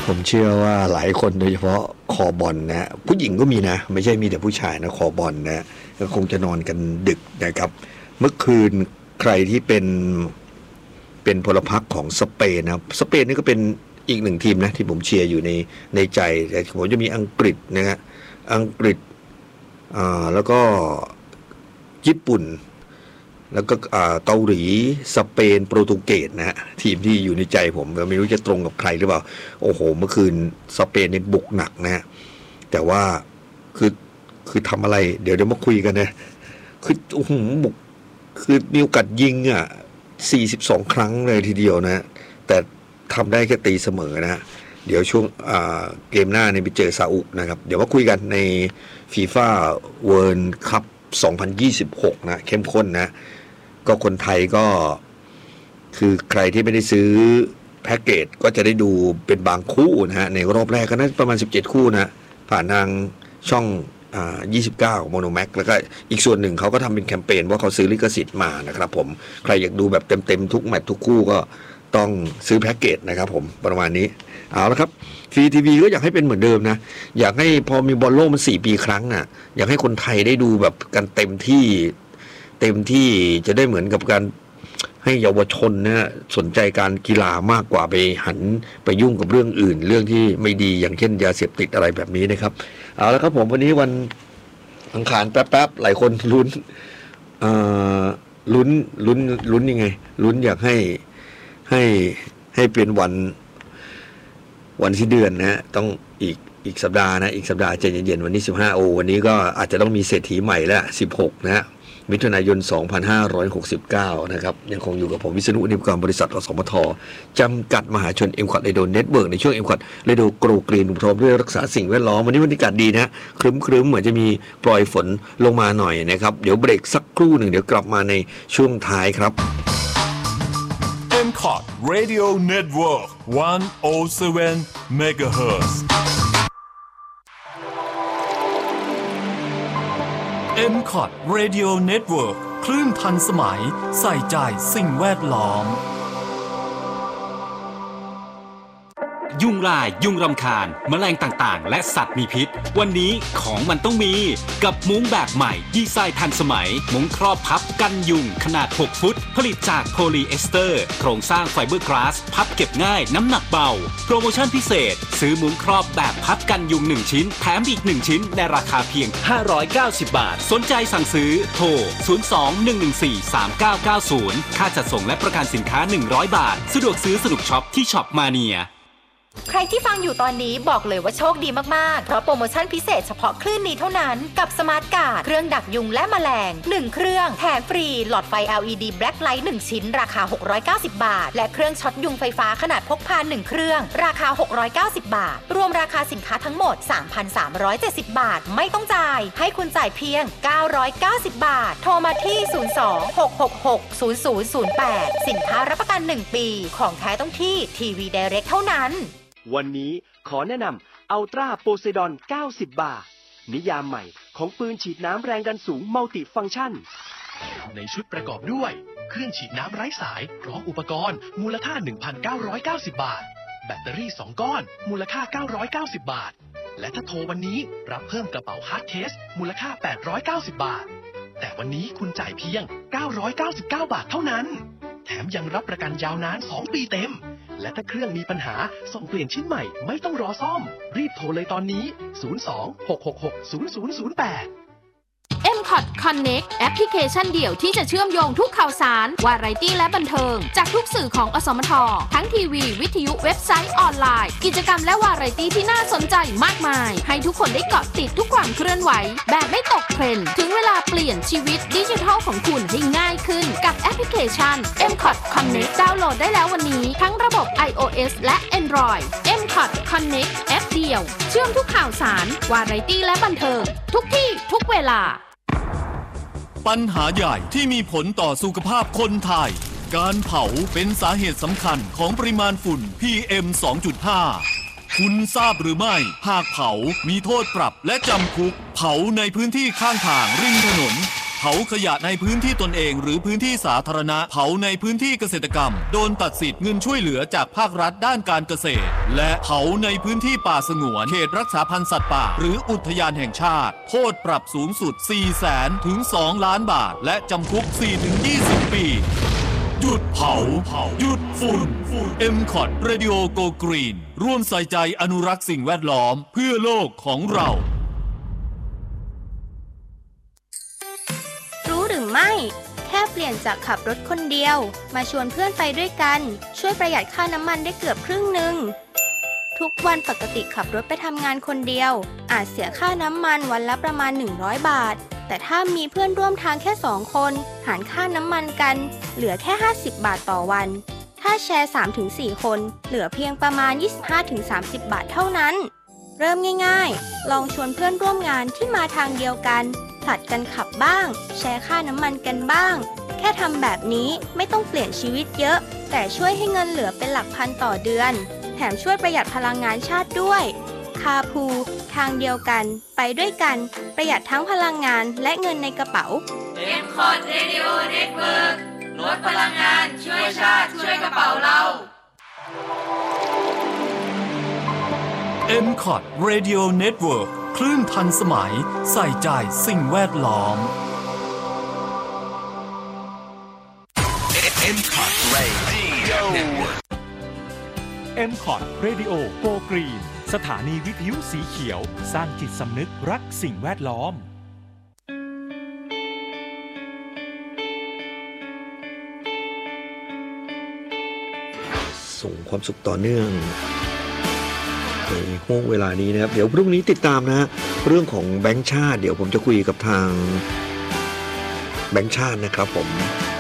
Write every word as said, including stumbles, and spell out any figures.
ผมเชื่อว่าหลายคนโดยเฉพาะคอบอลนะผู้หญิงก็มีนะไม่ใช่มีแต่ผู้ชายนะคอบอลนะก็คงจะนอนกันดึกนะครับเมื่อคืนใครที่เป็นเป็นพลพรรคของสเปนนะสเปนนี่ก็เป็นอีกหนึ่งทีมนะที่ผมเชียร์อยู่ในในใจแต่ผมจะมีอังกฤษนะฮะอังกฤษอ่าแล้วก็ญี่ปุ่นแล้วก็เกาหลีสเปนโปรตุเกสนะฮะทีมที่อยู่ในใจผมไม่รู้จะตรงกับใครหรือเปล่าโอ้โหเมื่อคืนสเปนนี่บุกหนักนะฮะแต่ว่าคือคือทำอะไรเดี๋ยวเดี๋ยวมาคุยกันนะคือโอ้โหบุกคือมีโอกาสยิงอ่ะสี่สิบสองครั้งเลยทีเดียวนะแต่ทำได้แค่ตีเสมอนะเดี๋ยวช่วงเกมหน้าเนี่ยไปเจอซาอุนะครับเดี๋ยวมาคุยกันใน FIFA World Cup สองพันยี่สิบหกนะเข้มข้นนะก็คนไทยก็คือใครที่ไม่ได้ซื้อแพ็กเกจก็จะได้ดูเป็นบางคู่นะฮะในรอบแรกก็น่าประมาณสิบเจ็ดคู่นะผ่านทางช่องอ่ายี่สิบเก้าโมโนแม็กแล้วก็อีกส่วนหนึ่งเขาก็ทำเป็นแคมเปญว่าเขาซื้อลิขสิทธิ์มานะครับผมใครอยากดูแบบเต็มๆทุกแมตช์ทุกคู่ก็ต้องซื้อแพ็กเกจนะครับผมประมาณนี้เอาละครับฟรีทีวีก็อยากให้เป็นเหมือนเดิมนะอยากให้พอมีบอลโลกมันสี่ปีครั้งน่ะอยากให้คนไทยได้ดูแบบกันเต็มที่เต็มที่จะได้เหมือนกับการให้เยาวชนเนี่ยสนใจการกีฬามากกว่าไปหันไปยุ่งกับเรื่องอื่นเรื่องที่ไม่ดีอย่างเช่นยาเสพติดอะไรแบบนี้นะครับเอาละครับผมวันนี้วันอังคารแป๊บๆหลายคนลุ้นเอ่อลุ้นลุ้นลุ้นยังไงลุ้นอยากให้ให้ให้เป็นวันวันที่เดือนนะต้องอีกอีกสัปดาห์นะอีกสัปดาห์ใจเย็นๆวันนี้สิบห้าโอวันนี้ก็อาจจะต้องมีเศรษฐีใหม่แล้วสิบหกนะฮะมิถุนายนสองพันห้าร้อยหกสิบเก้านะครับยังคงอยู่กับผมวิษณุนิมกรบริษัทอสมทจำกัดมหาชน เอ็ม คอ ที Radio Network ในช่วง เอ็ม คอ ที Radio Grow Green พร้อมด้วยรักษาสิ่งแวดล้อมวันนี้บรรยากาศดีนะครึ้มๆเหมือนจะมีปล่อยฝนลงมาหน่อยนะครับเดี๋ยวเบรกสักครู่หนึ่งเดี๋ยวกลับมาในช่วงท้ายครับเอ็ม คอ ที Radio Network หนึ่งร้อยเจ็ด เมกะเฮิรตซ์ เอ็ม คอ ที Radio Network คลื่นทันสมัยใส่ใจสิ่งแวดล้อมยุงลายยุงรำคาญแมลงต่างๆและสัตว์มีพิษวันนี้ของมันต้องมีกับมุ้งแบบใหม่ดีไซน์ทันสมัยมุ้งครอบพับกันยุงขนาดหกฟุตผลิตจากโพลีเอสเตอร์โครงสร้างไฟเบอร์กลาสพับเก็บง่ายน้ำหนักเบาโปรโมชั่นพิเศษซื้อมุ้งครอบแบบพับกันยุงหนึ่งชิ้นแถมอีกหนึ่งชิ้นในราคาเพียงห้าร้อยเก้าสิบบาทสนใจสั่งซื้อโทรศูนย์ สอง หนึ่ง หนึ่ง สี่ สาม เก้า เก้า ศูนย์ค่าจัดส่งและประกันสินค้าหนึ่งร้อยบาทสะดวกซื้อสนุกช็อปที่ช็อปมาเนียใครที่ฟังอยู่ตอนนี้บอกเลยว่าโชคดีมากๆเพราะโปรโมชั่นพิเศษเฉพาะคลื่นนี้เท่านั้นกับสมาร์ทการ์ดเครื่องดักยุงและแมลงหนึ่งเครื่องแถมฟรีหลอดไฟ แอล อี ดี Black Light หนึ่งชิ้นราคาหกร้อยเก้าสิบบาทและเครื่องช็อตยุงไฟฟ้าขนาดพกพาหนึ่งเครื่องราคาหกร้อยเก้าสิบบาทรวมราคาสินค้าทั้งหมด สามพันสามร้อยเจ็ดสิบบาทไม่ต้องจ่ายให้คุณจ่ายเพียงเก้าร้อยเก้าสิบบาทโทรมาที่ศูนย์ สอง หก หก หก ศูนย์ ศูนย์ ศูนย์ แปดสินค้ารับประกันหนึ่งปีของแท้ต้องที่ทีวี Direct เท่านั้นวันนี้ขอแนะนำอัลตร้าโพไซดอนเก้าสิบบาทนิยามใหม่ของปืนฉีดน้ำแรงดันสูงมัลติฟังก์ชันในชุดประกอบด้วยเครื่องฉีดน้ำไร้สายพร้อมอุปกรณ์มูลค่า หนึ่งพันเก้าร้อยเก้าสิบบาทแบตเตอรี่สองก้อนมูลค่าเก้าร้อยเก้าสิบบาทและถ้าโทรวันนี้รับเพิ่มกระเป๋าฮาร์ดเคสมูลค่าแปดร้อยเก้าสิบบาทแต่วันนี้คุณจ่ายเพียงเก้าร้อยเก้าสิบเก้าบาทเท่านั้นแถมยังรับประกันยาวนานสองปีเต็มและถ้าเครื่องมีปัญหาส่งเปลี่ยนชิ้นใหม่ไม่ต้องรอซ่อมรีบโทรเลยตอนนี้ศูนย์ สอง หก หก หก ศูนย์ ศูนย์ ศูนย์ แปดเอ็ม คอ ที Connect แอปพลิเคชันเดี่ยวที่จะเชื่อมโยงทุกข่าวสารวาไรตี้และบันเทิงจากทุกสื่อของอสมททั้งทีวีวิทยุเว็บไซต์ออนไลน์กิจกรรมและวาไรตี้ที่น่าสนใจมากมายให้ทุกคนได้เกาะติดทุกความเคลื่อนไหวแบบไม่ตกเทรนด์ถึงเวลาเปลี่ยนชีวิตดิจิทัลของคุณให้ง่ายขึ้นกับแอปพลิเคชัน เอ็ม คอ ที Connect ดาวน์โหลดได้แล้ววันนี้ทั้งระบบ ไอ โอ เอส และ Android เอ็ม คอ ที Connect แอปเดียวเชื่อมทุกข่าวสารวาไรตี้และบันเทิงทุกที่ทุกเวลาปัญหาใหญ่ที่มีผลต่อสุขภาพคนไทยการเผาเป็นสาเหตุสำคัญของปริมาณฝุ่น พี เอ็ม สองจุดห้า คุณทราบหรือไม่หากเผามีโทษปรับและจำคุกเผาในพื้นที่ข้างทางริมถนนเผาขยะในพื้นที่ตนเองหรือพื้นที่สาธารณะเผาในพื้นที่เกษตรกรรมโดนตัดสิทธิ์เงินช่วยเหลือจากภาครัฐด้านการเกษตรและเผาในพื้นที่ป่าสงวนเขตรักษาพันธุ์สัตว์ป่าหรืออุทยานแห่งชาติโทษปรับสูงสุด สี่แสน ถึง สอง ล้านบาทและจำคุก สี่ถึงยี่สิบ ปีหยุดเผาหยุดฝุ่น เอ็ม คอท Radio Go Green ร่วมใส่ใจอนุรักษ์สิ่งแวดล้อมเพื่อโลกของเรารู้หรือไม่แค่เปลี่ยนจากขับรถคนเดียวมาชวนเพื่อนไปด้วยกันช่วยประหยัดค่าน้ำมันได้เกือบครึ่งหนึ่งทุกวันปกติขับรถไปทำงานคนเดียวอาจเสียค่าน้ำมันวันละประมาณหนึ่งร้อยบาทแต่ถ้ามีเพื่อนร่วมทางแค่สองคนหารค่าน้ำมันกันเหลือแค่ห้าสิบบาทต่อวันถ้าแชร์ สามถึงสี่ คนเหลือเพียงประมาณ ยี่สิบห้าถึงสามสิบ บาทเท่านั้นเริ่มง่ายๆลองชวนเพื่อนร่วมงานที่มาทางเดียวกันผลัดกันขับบ้างแชร์ค่าน้ำมันกันบ้างแค่ทำแบบนี้ไม่ต้องเปลี่ยนชีวิตเยอะแต่ช่วยให้เงินเหลือเป็นหลักพันต่อเดือนแถมช่วยประหยัดพลังงานชาติด้วยคาพูทางเดียวกันไปด้วยกันประหยัดทั้งพลังงานและเงินในกระเป๋าเอ็ม คอท Radio Network ลดพลังงานช่วยชาติช่วยกระเป๋าเราเอ็ม คอท Radio Network คลื่นทันสมัยใส่ใจสิ่งแวดล้อมเอ็ม คอท Radio Network เอ็ม คอท Radio Go Green สถานีวิทยุสีเขียวสร้างจิตสำนึกรักสิ่งแวดล้อมส่งความสุขต่อเนื่องในห่วงเวลานี้นะครับเดี๋ยวพรุ่งนี้ติดตามนะเรื่องของแบงก์ชาติเดี๋ยวผมจะคุยกับทางแบงก์ชาตินะครับผม